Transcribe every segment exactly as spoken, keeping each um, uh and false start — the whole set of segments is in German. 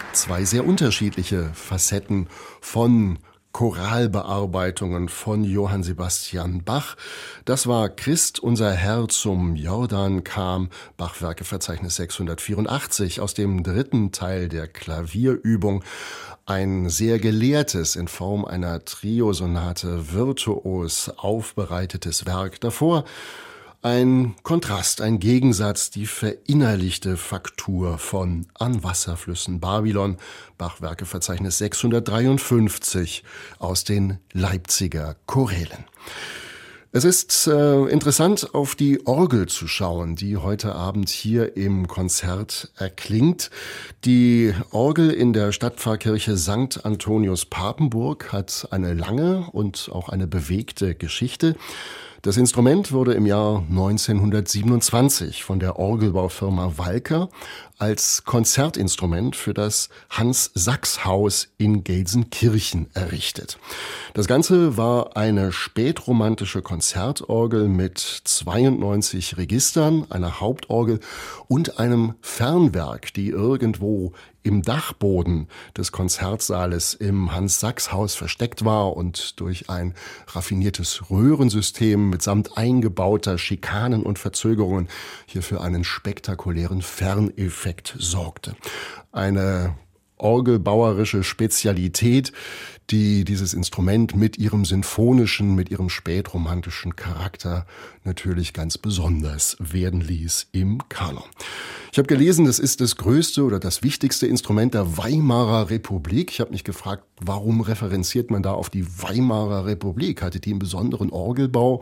Zwei sehr unterschiedliche Facetten von Choralbearbeitungen von Johann Sebastian Bach. Das war Christ, unser Herr zum Jordan kam, Bach-Werkeverzeichnis sechshundertvierundachtzig, aus dem dritten Teil der Klavierübung. Ein sehr gelehrtes, in Form einer Triosonate virtuos aufbereitetes Werk. Davor ein Kontrast, ein Gegensatz, die verinnerlichte Faktur von An Wasserflüssen Babylon, Bach-Werkeverzeichnis sechshundertdreiundfünfzig aus den Leipziger Chorälen. Es ist äh, interessant, auf die Orgel zu schauen, die heute Abend hier im Konzert erklingt. Die Orgel in der Stadtpfarrkirche Sankt Antonius Papenburg hat eine lange und auch eine bewegte Geschichte. Das Instrument wurde im Jahr neunzehnhundertsiebenundzwanzig von der Orgelbaufirma Walker als Konzertinstrument für das Hans-Sachs-Haus in Gelsenkirchen errichtet. Das Ganze war eine spätromantische Konzertorgel mit zweiundneunzig Registern, einer Hauptorgel und einem Fernwerk, die irgendwo im Dachboden des Konzertsaales im Hans-Sachs-Haus versteckt war und durch ein raffiniertes Röhrensystem mitsamt eingebauter Schikanen und Verzögerungen hier für einen spektakulären Ferneffekt sorgte. Eine orgelbauerische Spezialität, die dieses Instrument mit ihrem sinfonischen, mit ihrem spätromantischen Charakter natürlich ganz besonders werden ließ im Kanon. Ich habe gelesen, das ist das größte oder das wichtigste Instrument der Weimarer Republik. Ich habe mich gefragt, warum referenziert man da auf die Weimarer Republik? Hatte die einen besonderen Orgelbau?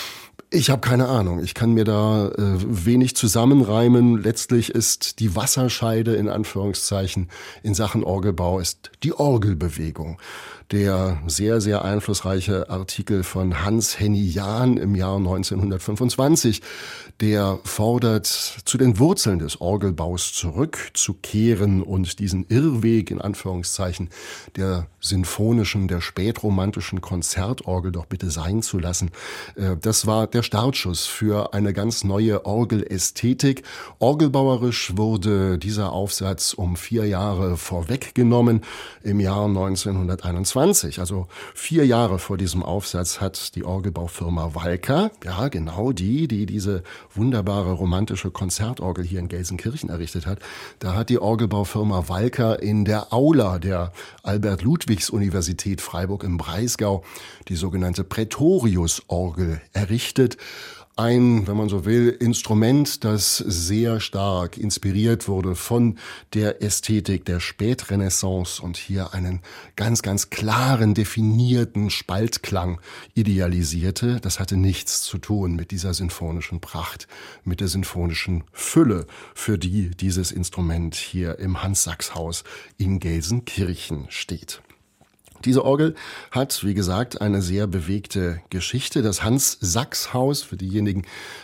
Ich habe keine Ahnung. Ich kann mir da äh, wenig zusammenreimen. Letztlich ist die Wasserscheide in Anführungszeichen in Sachen Orgelbau ist die Orgelbewegung. Der sehr, sehr einflussreiche Artikel von Hans-Henny Jahn im Jahr neunzehnhundertfünfundzwanzig, der fordert, zu den Wurzeln des Orgelbaus zurückzukehren und diesen Irrweg in Anführungszeichen der sinfonischen, der spätromantischen Konzertorgel doch bitte sein zu lassen. Das war der Startschuss für eine ganz neue Orgelästhetik. Orgelbauerisch wurde dieser Aufsatz um vier Jahre vorweggenommen im Jahr neunzehnhunderteinundzwanzig. Also vier Jahre vor diesem Aufsatz hat die Orgelbaufirma Walker, ja genau die, die diese wunderbare romantische Konzertorgel hier in Gelsenkirchen errichtet hat, da hat die Orgelbaufirma Walker in der Aula der Albert-Ludwigs-Universität Freiburg im Breisgau die sogenannte Praetorius-Orgel errichtet. Ein, wenn man so will, Instrument, das sehr stark inspiriert wurde von der Ästhetik der Spätrenaissance und hier einen ganz, ganz klaren, definierten Spaltklang idealisierte. Das hatte nichts zu tun mit dieser sinfonischen Pracht, mit der sinfonischen Fülle, für die dieses Instrument hier im Hans-Sachs-Haus in Gelsenkirchen steht. Diese Orgel hat, wie gesagt, eine sehr bewegte Geschichte. Das Hans-Sachs-Haus, für diejenigen,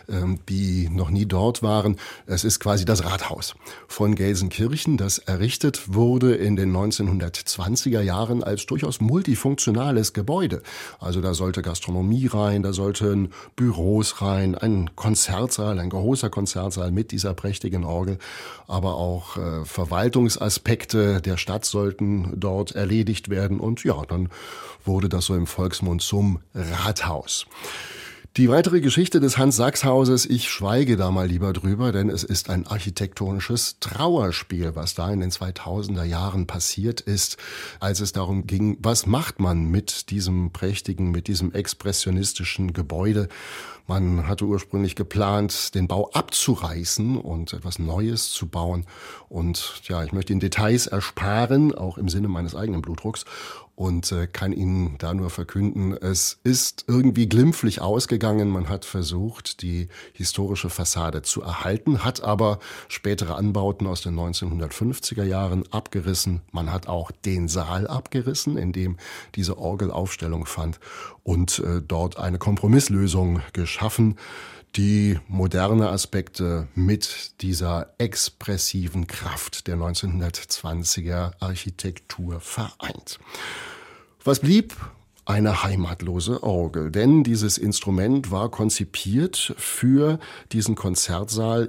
die noch nie dort waren, es ist quasi das Rathaus von Gelsenkirchen, das errichtet wurde in den neunzehnhundertzwanziger Jahren als durchaus multifunktionales Gebäude. Also da sollte Gastronomie rein, da sollten Büros rein, ein Konzertsaal, ein großer Konzertsaal mit dieser prächtigen Orgel, aber auch äh, Verwaltungsaspekte der Stadt sollten dort erledigt werden und ja, dann wurde das so im Volksmund zum Rathaus. Die weitere Geschichte des Hans-Sachs-Hauses, ich schweige da mal lieber drüber, denn es ist ein architektonisches Trauerspiel, was da in den zweitausender Jahren passiert ist, als es darum ging, was macht man mit diesem prächtigen, mit diesem expressionistischen Gebäude. Man hatte ursprünglich geplant, den Bau abzureißen und etwas Neues zu bauen. Und ja, ich möchte Ihnen Details ersparen, auch im Sinne meines eigenen Blutdrucks. Und äh, kann Ihnen da nur verkünden, es ist irgendwie glimpflich ausgegangen. Man hat versucht, die historische Fassade zu erhalten, hat aber spätere Anbauten aus den neunzehnhundertfünfziger Jahren abgerissen. Man hat auch den Saal abgerissen, in dem diese Orgelaufstellung fand und äh, dort eine Kompromisslösung geschaffen, die moderne Aspekte mit dieser expressiven Kraft der neunzehnhundertzwanziger Architektur vereint. Was blieb? Eine heimatlose Orgel, denn dieses Instrument war konzipiert für diesen Konzertsaal